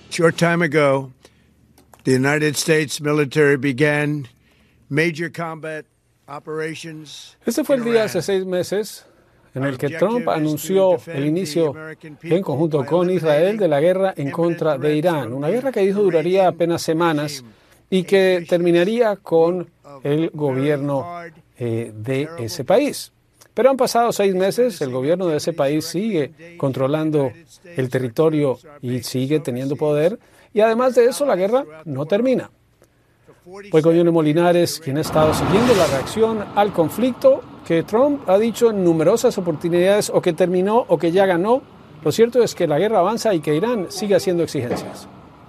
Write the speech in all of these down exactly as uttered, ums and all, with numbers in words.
Short time ago, the United States military began major combat operations. Este fue el día hace seis meses en el que Trump anunció el inicio en conjunto con Israel de la guerra en contra de Irán, una guerra que dijo duraría apenas semanas y que terminaría con el gobierno eh, de ese país. Pero han pasado seis meses, el gobierno de ese país sigue controlando el territorio y sigue teniendo poder, y además de eso la guerra no termina. Fue con Johnny Molinares quien ha estado siguiendo la reacción al conflicto que Trump ha dicho en numerosas oportunidades o que terminó o que ya ganó. Lo cierto es que la guerra avanza y que Irán sigue haciendo exigencias.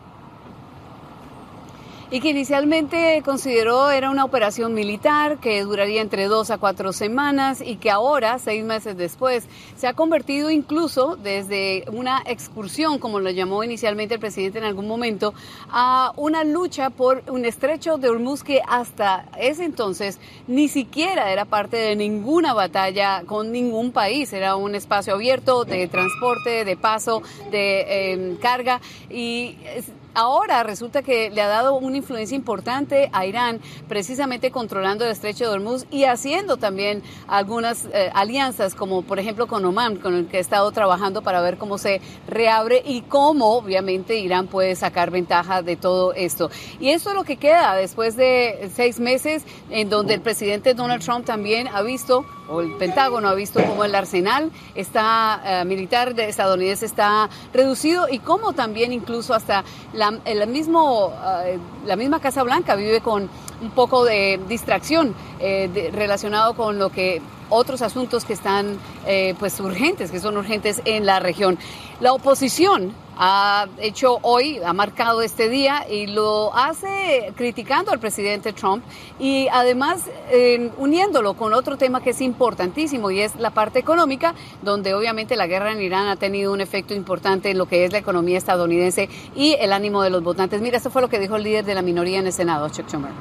Y que inicialmente consideró era una operación militar que duraría entre dos a cuatro semanas y que ahora, seis meses después, se ha convertido incluso desde una excursión, como lo llamó inicialmente el presidente en algún momento, a una lucha por un estrecho de Hormuz que hasta ese entonces ni siquiera era parte de ninguna batalla con ningún país. Era un espacio abierto de transporte, de paso, de eh, carga y ahora resulta que le ha dado una influencia importante a Irán, precisamente controlando el estrecho de Hormuz y haciendo también algunas eh, alianzas, como por ejemplo con Omán, con el que he estado trabajando para ver cómo se reabre y cómo obviamente Irán puede sacar ventaja de todo esto. Y esto es lo que queda después de seis meses en donde el presidente Donald Trump también ha visto, o el Pentágono ha visto cómo el arsenal está, uh, militar de estadounidense está reducido y cómo también incluso hasta la, el mismo, uh, la misma Casa Blanca vive con un poco de distracción eh, de, relacionado con lo que otros asuntos que están eh, pues urgentes, que son urgentes en la región. La oposición ha hecho hoy, ha marcado este día y lo hace criticando al presidente Trump y además eh, uniéndolo con otro tema que es importantísimo y es la parte económica, donde obviamente la guerra en Irán ha tenido un efecto importante en lo que es la economía estadounidense y el ánimo de los votantes. Mira, esto fue lo que dijo el líder de la minoría en el Senado, Chuck Schumer.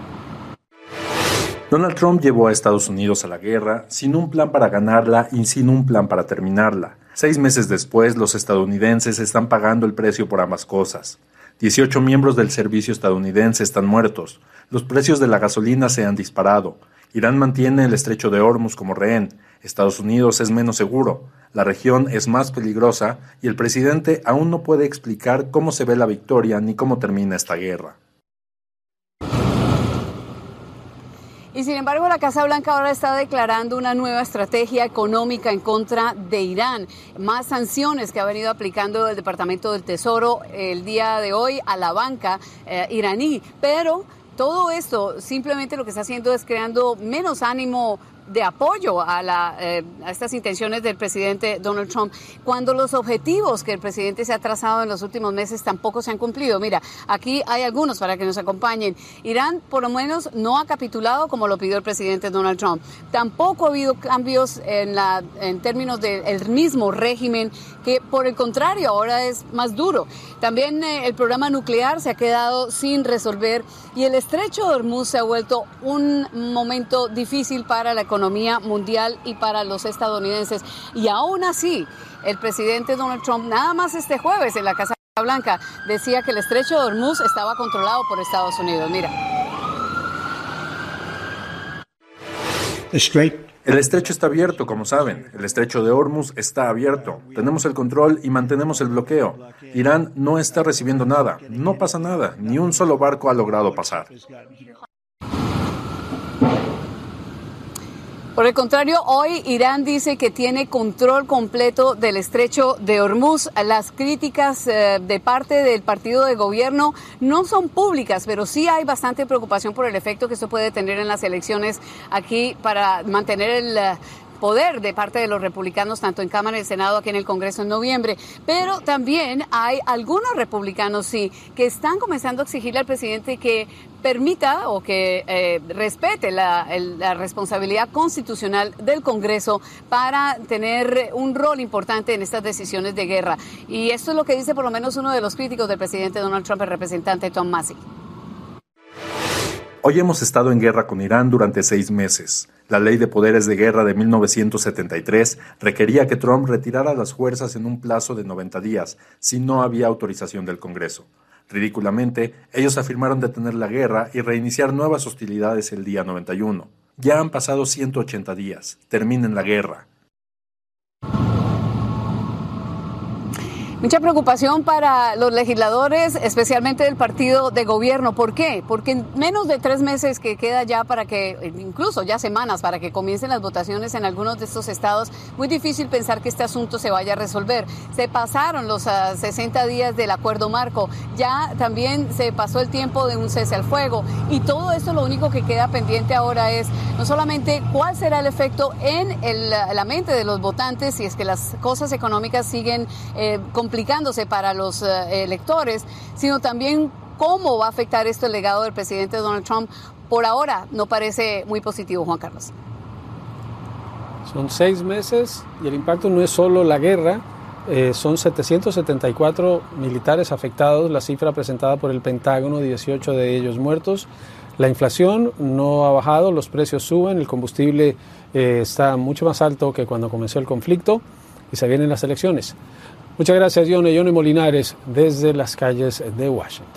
Donald Trump llevó a Estados Unidos a la guerra sin un plan para ganarla y sin un plan para terminarla. Seis meses después, los estadounidenses están pagando el precio por ambas cosas. dieciocho miembros del servicio estadounidense están muertos. Los precios de la gasolina se han disparado. Irán mantiene el estrecho de Hormuz como rehén. Estados Unidos es menos seguro. La región es más peligrosa y el presidente aún no puede explicar cómo se ve la victoria ni cómo termina esta guerra. Y sin embargo, la Casa Blanca ahora está declarando una nueva estrategia económica en contra de Irán. Más sanciones que ha venido aplicando el Departamento del Tesoro el día de hoy a la banca eh, iraní. Pero todo esto simplemente lo que está haciendo es creando menos ánimo de apoyo a, la, eh, a estas intenciones del presidente Donald Trump, cuando los objetivos que el presidente se ha trazado en los últimos meses tampoco se han cumplido. Mira, aquí hay algunos para que nos acompañen. Irán, por lo menos, no ha capitulado como lo pidió el presidente Donald Trump. Tampoco ha habido cambios en, la, en términos del mismo régimen, que por el contrario ahora es más duro. También eh, el programa nuclear se ha quedado sin resolver y el estrecho de Hormuz se ha vuelto un momento difícil para la economía economía mundial y para los estadounidenses. Y aún así, el presidente Donald Trump, nada más este jueves en la Casa Blanca, decía que el estrecho de Hormuz estaba controlado por Estados Unidos. Mira. El estrecho está abierto, como saben. El estrecho de Hormuz está abierto. Tenemos el control y mantenemos el bloqueo. Irán no está recibiendo nada. No pasa nada. Ni un solo barco ha logrado pasar. Por el contrario, hoy Irán dice que tiene control completo del estrecho de Hormuz. Las críticas eh, de parte del partido de gobierno no son públicas, pero sí hay bastante preocupación por el efecto que esto puede tener en las elecciones aquí para mantener el Uh, poder de parte de los republicanos, tanto en Cámara y el Senado, aquí en el Congreso en noviembre. Pero también hay algunos republicanos, sí, que están comenzando a exigirle al presidente que permita o que eh, respete la, el, la responsabilidad constitucional del Congreso para tener un rol importante en estas decisiones de guerra. Y esto es lo que dice por lo menos uno de los críticos del presidente Donald Trump, el representante Tom Massey. Hoy hemos estado en guerra con Irán durante seis meses. La Ley de Poderes de Guerra de mil novecientos setenta y tres requería que Trump retirara las fuerzas en un plazo de noventa días, si no había autorización del Congreso. Ridículamente, ellos afirmaron detener la guerra y reiniciar nuevas hostilidades el día noventa y uno. Ya han pasado ciento ochenta días. Terminen la guerra. Mucha preocupación para los legisladores, especialmente del partido de gobierno. ¿Por qué? Porque en menos de tres meses que queda ya para que, incluso ya semanas, para que comiencen las votaciones en algunos de estos estados, muy difícil pensar que este asunto se vaya a resolver. Se pasaron los uh, sesenta días del acuerdo marco, ya también se pasó el tiempo de un cese al fuego y todo esto lo único que queda pendiente ahora es no solamente cuál será el efecto en el, la mente de los votantes si es que las cosas económicas siguen eh, complicándose para los uh, electores, sino también cómo va a afectar esto el legado del presidente Donald Trump. Por ahora no parece muy positivo, Juan Carlos. Son seis meses y el impacto no es solo la guerra, eh, son setecientos setenta y cuatro militares afectados, la cifra presentada por el Pentágono, dieciocho de ellos muertos. La inflación no ha bajado, los precios suben, el combustible eh, está mucho más alto que cuando comenzó el conflicto y se vienen las elecciones. Muchas gracias, Yone. Yone Molinares, desde las calles de Washington.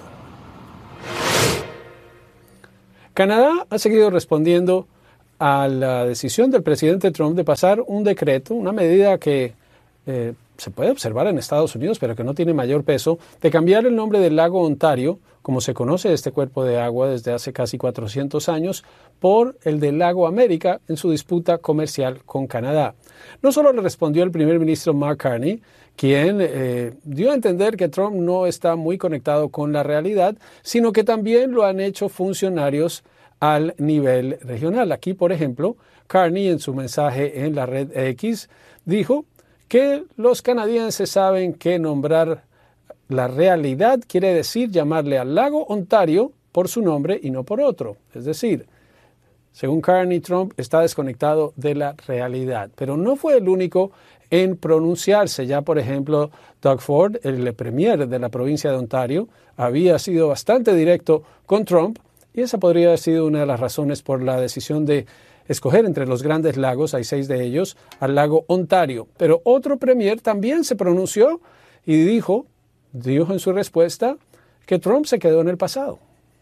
Canadá ha seguido respondiendo a la decisión del presidente Trump de pasar un decreto, una medida que eh, se puede observar en Estados Unidos, pero que no tiene mayor peso, de cambiar el nombre del lago Ontario, como se conoce este cuerpo de agua desde hace casi cuatrocientos años, por el del lago América en su disputa comercial con Canadá. No solo le respondió el primer ministro Mark Carney, quien eh, dio a entender que Trump no está muy conectado con la realidad, sino que también lo han hecho funcionarios al nivel regional. Aquí, por ejemplo, Carney, en su mensaje en la red X, dijo que los canadienses saben que nombrar la realidad quiere decir llamarle al lago Ontario por su nombre y no por otro. Es decir, según Carney, Trump está desconectado de la realidad. Pero no fue el único en pronunciarse. Ya, por ejemplo, Doug Ford, el premier de la provincia de Ontario, había sido bastante directo con Trump y esa podría haber sido una de las razones por la decisión de escoger entre los grandes lagos, hay seis de ellos, al lago Ontario. Pero otro premier también se pronunció y dijo, dijo en su respuesta que Trump se quedó en el pasado.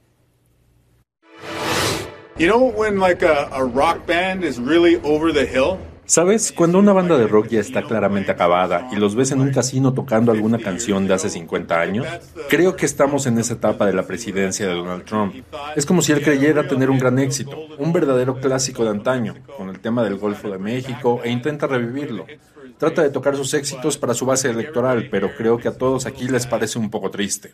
You know when like a, a rock band is really over the hill? ¿Sabes? Cuando una banda de rock ya está claramente acabada y los ves en un casino tocando alguna canción de hace cincuenta años, creo que estamos en esa etapa de la presidencia de Donald Trump. Es como si él creyera tener un gran éxito, un verdadero clásico de antaño, con el tema del Golfo de México, e intenta revivirlo. Trata de tocar sus éxitos para su base electoral, pero creo que a todos aquí les parece un poco triste.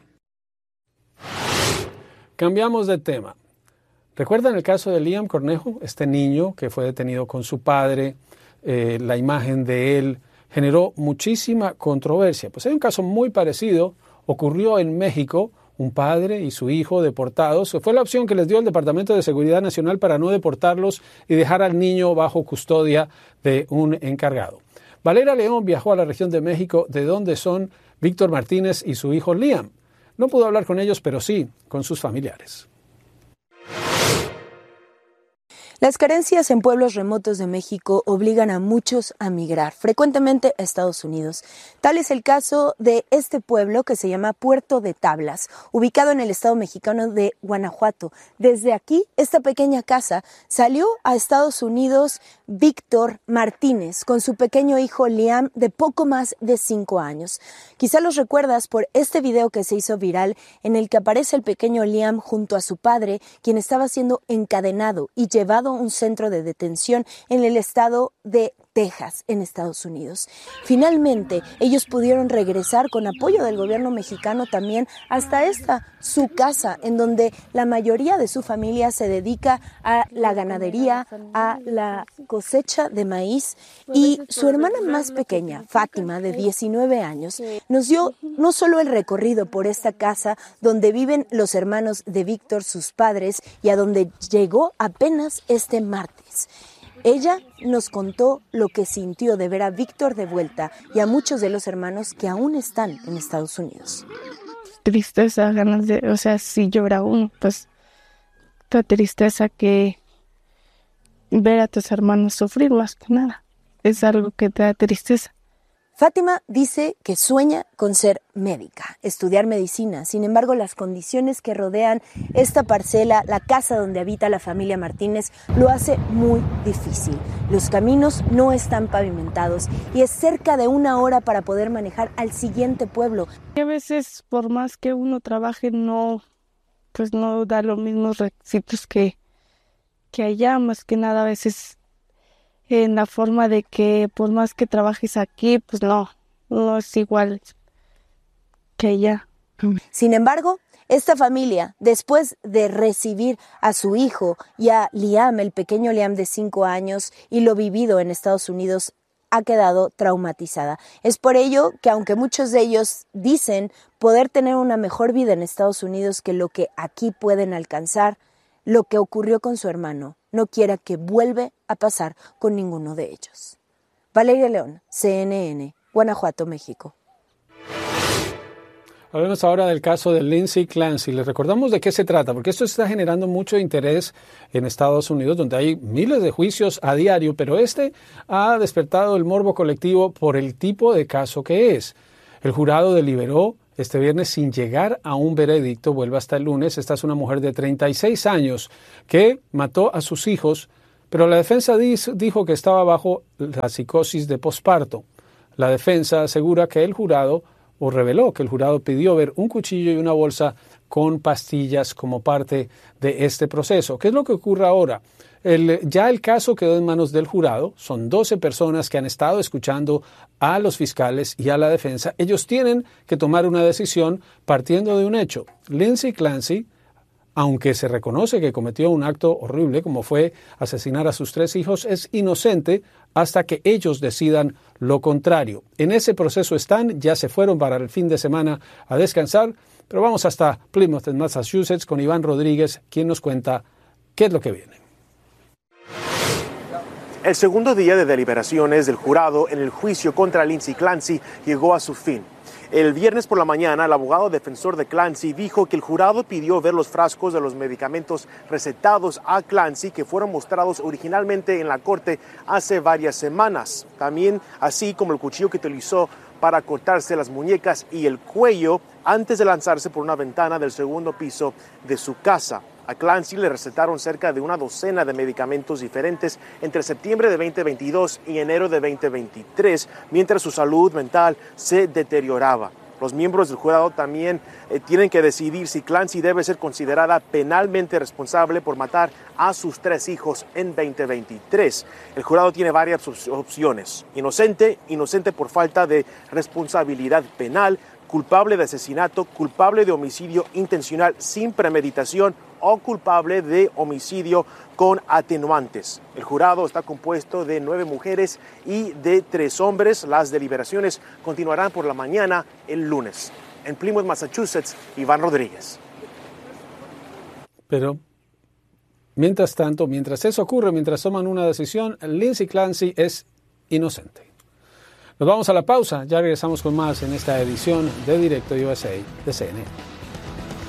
Cambiamos de tema. ¿Recuerdan el caso de Liam Cornejo, este niño que fue detenido con su padre? Eh, la imagen de él generó muchísima controversia. Pues hay un caso muy parecido, ocurrió en México, un padre y su hijo deportados. Fue la opción que les dio el Departamento de Seguridad Nacional para no deportarlos y dejar al niño bajo custodia de un encargado. Valera León viajó a la región de México, de donde son Víctor Martínez y su hijo Liam. No pudo hablar con ellos, pero sí con sus familiares. Las carencias en pueblos remotos de México obligan a muchos a migrar, frecuentemente a Estados Unidos. Tal es el caso de este pueblo que se llama Puerto de Tablas, ubicado en el estado mexicano de Guanajuato. Desde aquí, esta pequeña casa, salió a Estados Unidos Víctor Martínez con su pequeño hijo Liam de poco más de cinco años. Quizá los recuerdas por este video que se hizo viral en el que aparece el pequeño Liam junto a su padre, quien estaba siendo encadenado y llevado un centro de detención en el estado de Texas, en Estados Unidos. Finalmente, ellos pudieron regresar con apoyo del gobierno mexicano también hasta esta, su casa, en donde la mayoría de su familia se dedica a la ganadería, a la cosecha de maíz, y su hermana más pequeña, Fátima, de diecinueve años, nos dio no solo el recorrido por esta casa donde viven los hermanos de Víctor, sus padres, y a donde llegó apenas este martes. Ella nos contó lo que sintió de ver a Víctor de vuelta y a muchos de los hermanos que aún están en Estados Unidos. Tristeza, ganas de, o sea, si llora uno, pues cierta tristeza que ver a tus hermanos sufrir más que nada. Es algo que te da tristeza. Fátima dice que sueña con ser médica, estudiar medicina. Sin embargo, las condiciones que rodean esta parcela, la casa donde habita la familia Martínez, lo hace muy difícil. Los caminos no están pavimentados y es cerca de una hora para poder manejar al siguiente pueblo. A veces, por más que uno trabaje, no, pues no da los mismos requisitos que, que allá. Más que nada, a veces en la forma de que por más que trabajes aquí, pues no, no es igual que allá. Sin embargo, esta familia, después de recibir a su hijo y a Liam, el pequeño Liam de cinco años, y lo vivido en Estados Unidos, ha quedado traumatizada. Es por ello que, aunque muchos de ellos dicen poder tener una mejor vida en Estados Unidos que lo que aquí pueden alcanzar, lo que ocurrió con su hermano no quiera que vuelva a pasar con ninguno de ellos. Valeria León, C N N, Guanajuato, México. Hablemos ahora del caso de Lindsay Clancy. Les recordamos de qué se trata, porque esto está generando mucho interés en Estados Unidos, donde hay miles de juicios a diario, pero este ha despertado el morbo colectivo por el tipo de caso que es. El jurado deliberó este viernes sin llegar a un veredicto, vuelve hasta el lunes. Esta es una mujer de treinta y seis años que mató a sus hijos, pero la defensa dijo que estaba bajo la psicosis de posparto. La defensa asegura que el jurado, o reveló que el jurado pidió ver un cuchillo y una bolsa con pastillas como parte de este proceso. ¿Qué es lo que ocurre ahora? El, ya el caso quedó en manos del jurado. Son doce personas que han estado escuchando a los fiscales y a la defensa. Ellos tienen que tomar una decisión partiendo de un hecho. Lindsay Clancy, aunque se reconoce que cometió un acto horrible como fue asesinar a sus tres hijos, es inocente hasta que ellos decidan lo contrario. En ese proceso están, ya se fueron para el fin de semana a descansar, pero vamos hasta Plymouth, en Massachusetts, con Iván Rodríguez, quien nos cuenta qué es lo que viene. El segundo día de deliberaciones del jurado en el juicio contra Lindsay Clancy llegó a su fin. El viernes por la mañana, el abogado defensor de Clancy dijo que el jurado pidió ver los frascos de los medicamentos recetados a Clancy que fueron mostrados originalmente en la corte hace varias semanas. También, así como el cuchillo que utilizó para cortarse las muñecas y el cuello antes de lanzarse por una ventana del segundo piso de su casa. A Clancy le recetaron cerca de una docena de medicamentos diferentes entre septiembre de veinte veintidós y enero de veinte veintitrés, mientras su salud mental se deterioraba. Los miembros del jurado también eh, tienen que decidir si Clancy debe ser considerada penalmente responsable por matar a sus tres hijos en veinte veintitrés. El jurado tiene varias opciones: inocente, inocente por falta de responsabilidad penal, culpable de asesinato, culpable de homicidio intencional sin premeditación o culpable de homicidio con atenuantes. El jurado está compuesto de nueve mujeres y de tres hombres. Las deliberaciones continuarán por la mañana el lunes. En Plymouth, Massachusetts, Iván Rodríguez. Pero, mientras tanto, mientras eso ocurre, mientras toman una decisión, Lindsay Clancy es inocente. Nos vamos a la pausa, ya regresamos con más en esta edición de Directo U S A de C N N.